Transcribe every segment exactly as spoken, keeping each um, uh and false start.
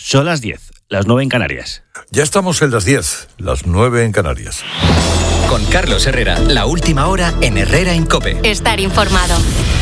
Son las diez, las nueve en Canarias. Ya estamos en las diez, las nueve en Canarias. Con Carlos Herrera, la última hora en Herrera en COPE. Estar informado.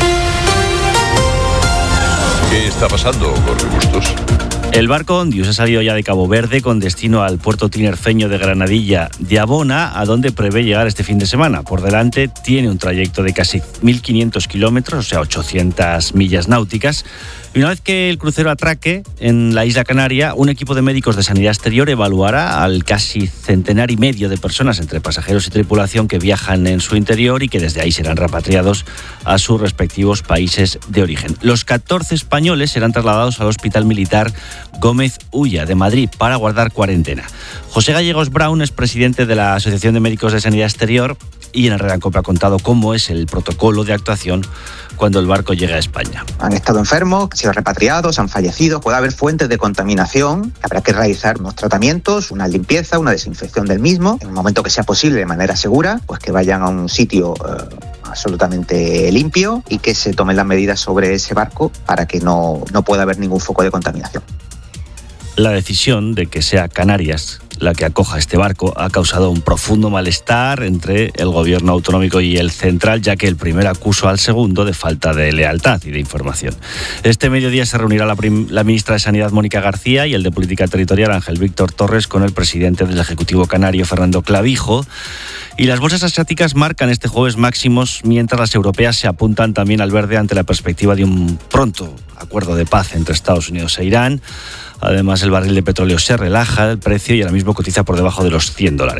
¿Qué está pasando, Jorge Bustos? El barco Ondius ha salido ya de Cabo Verde con destino al puerto tinerfeño de Granadilla de Abona, a donde prevé llegar este fin de semana. Por delante tiene un trayecto de casi mil quinientos kilómetros, o sea, ochocientas millas náuticas. Y una vez que el crucero atraque en la isla Canaria, un equipo de médicos de sanidad exterior evaluará al casi centenar y medio de personas entre pasajeros y tripulación que viajan en su interior y que desde ahí serán repatriados a sus respectivos países de origen. Los catorce españoles serán trasladados al Hospital Militar Gómez Ulla de Madrid para guardar cuarentena. José Gallegos Brown es presidente de la Asociación de Médicos de Sanidad Exterior y en Herrera en COPE ha contado cómo es el protocolo de actuación cuando el barco llega a España. Han estado enfermos, han sido repatriados, han fallecido. Puede haber fuentes de contaminación. Habrá que realizar unos tratamientos, una limpieza, una desinfección del mismo. En un momento que sea posible, de manera segura, pues que vayan a un sitio eh, absolutamente limpio y que se tomen las medidas sobre ese barco para que no, no pueda haber ningún foco de contaminación. La decisión de que sea Canarias la que acoja este barco ha causado un profundo malestar entre el gobierno autonómico y el central, ya que el primero acusó al segundo de falta de lealtad y de información. Este mediodía se reunirá la, prim- la ministra de Sanidad, Mónica García, y el de Política Territorial, Ángel Víctor Torres, con el presidente del Ejecutivo Canario, Fernando Clavijo. Y las bolsas asiáticas marcan este jueves máximos, mientras las europeas se apuntan también al verde ante la perspectiva de un pronto acuerdo de paz entre Estados Unidos e Irán. Además, el barril de petróleo se relaja el precio y ahora mismo cotiza por debajo de los cien dólares.